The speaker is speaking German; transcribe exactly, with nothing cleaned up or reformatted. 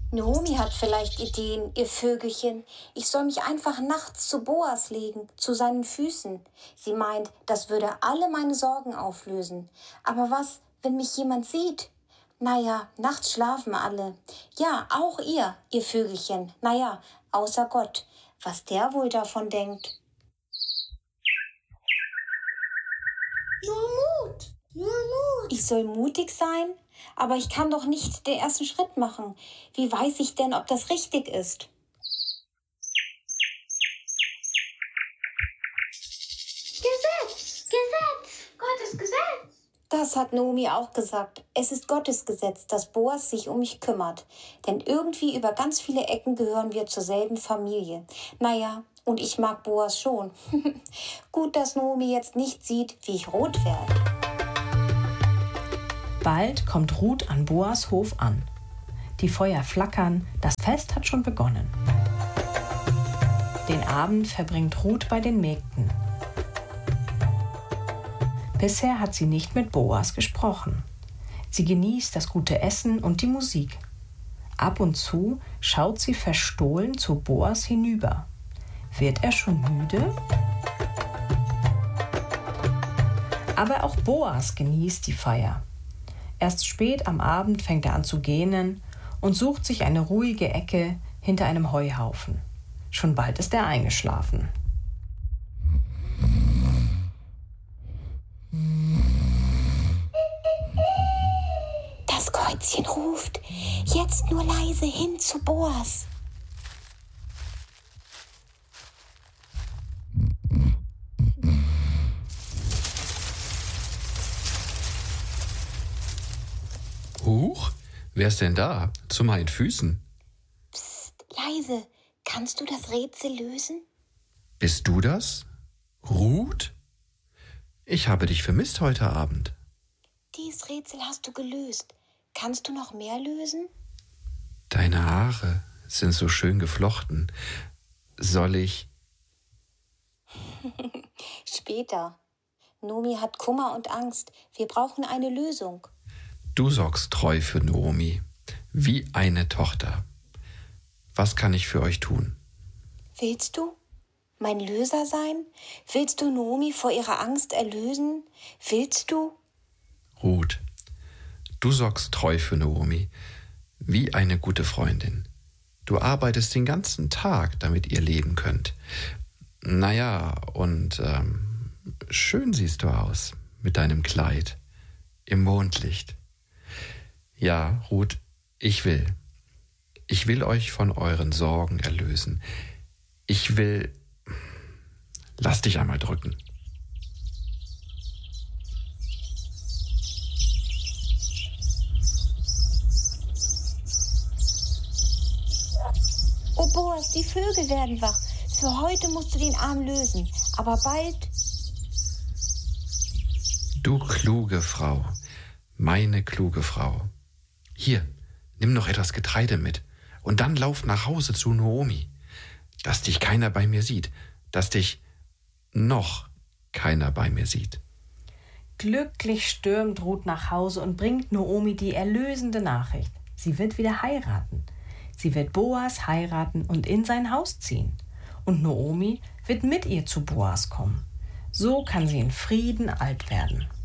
Naomi hat vielleicht Ideen, ihr Vögelchen. Ich soll mich einfach nachts zu Boas legen, zu seinen Füßen. Sie meint, das würde alle meine Sorgen auflösen. Aber was, wenn mich jemand sieht? Naja, nachts schlafen alle. Ja, auch ihr, ihr Vögelchen. Naja, außer Gott. Was der wohl davon denkt. Nur Mut, nur Mut. Ich soll mutig sein? Aber ich kann doch nicht den ersten Schritt machen. Wie weiß ich denn, ob das richtig ist? Gesetz, Gesetz, Gottes Gesetz. Das hat Naomi auch gesagt. Es ist Gottes Gesetz, dass Boas sich um mich kümmert. Denn irgendwie über ganz viele Ecken gehören wir zur selben Familie. Naja, und ich mag Boas schon. Gut, dass Naomi jetzt nicht sieht, wie ich rot werde. Bald kommt Ruth an Boas Hof an. Die Feuer flackern, das Fest hat schon begonnen. Den Abend verbringt Ruth bei den Mägden. Bisher hat sie nicht mit Boas gesprochen. Sie genießt das gute Essen und die Musik. Ab und zu schaut sie verstohlen zu Boas hinüber. Wird er schon müde? Aber auch Boas genießt die Feier. Erst spät am Abend fängt er an zu gähnen und sucht sich eine ruhige Ecke hinter einem Heuhaufen. Schon bald ist er eingeschlafen. Das Käuzchen ruft. Jetzt nur leise hin zu Boas. Huch, wer ist denn da? Zu meinen Füßen. Psst, leise. Kannst du das Rätsel lösen? Bist du das? Ruth? Ich habe dich vermisst heute Abend. Dieses Rätsel hast du gelöst. Kannst du noch mehr lösen? Deine Haare sind so schön geflochten. Soll ich... Später. Naomi hat Kummer und Angst. Wir brauchen eine Lösung. Du sorgst treu für Naomi, wie eine Tochter. Was kann ich für euch tun? Willst du mein Löser sein? Willst du Naomi vor ihrer Angst erlösen? Willst du? Ruth, du sorgst treu für Naomi, wie eine gute Freundin. Du arbeitest den ganzen Tag, damit ihr leben könnt. Naja, und ähm, schön siehst du aus mit deinem Kleid im Mondlicht. Ja, Ruth, ich will. Ich will euch von euren Sorgen erlösen. Ich will... Lass dich einmal drücken. Oh Boas, die Vögel werden wach. Für heute musst du den Arm lösen. Aber bald... Du kluge Frau, meine kluge Frau. Hier, nimm noch etwas Getreide mit und dann lauf nach Hause zu Naomi. Dass dich keiner bei mir sieht, dass dich noch keiner bei mir sieht. Glücklich stürmt Ruth nach Hause und bringt Naomi die erlösende Nachricht. Sie wird wieder heiraten. Sie wird Boas heiraten und in sein Haus ziehen. Und Naomi wird mit ihr zu Boas kommen. So kann sie in Frieden alt werden.